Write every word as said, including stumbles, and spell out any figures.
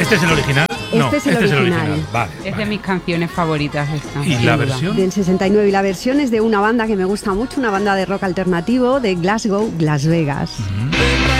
¿Este es el original? Este no, es el este original. es el original. Vale, Es vale. de mis canciones favoritas esta. ¿Y sin la duda. versión? Del sesenta y nueve, y la versión es de una banda que me gusta mucho, una banda de rock alternativo de Glasgow, Las Vegas. Mm.